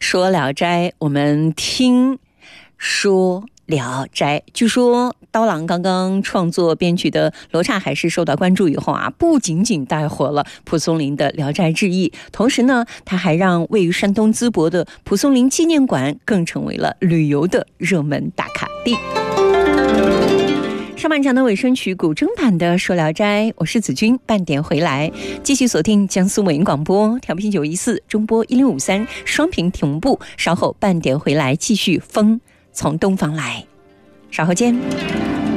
说聊斋，我们听说聊斋。据说刀郎刚刚创作编曲的《罗刹海市》受到关注以后啊，不仅仅带火了蒲松龄的《聊斋志异》，同时呢，他还让位于山东淄博的蒲松龄纪念馆更成为了旅游的热门打卡地。上半场的尾声曲古筝版的《说聊斋》，我是子君，半点回来继续锁定江苏某音广播调频914中波1053双屏同步，稍后半点回来继续风从东方来，稍后见。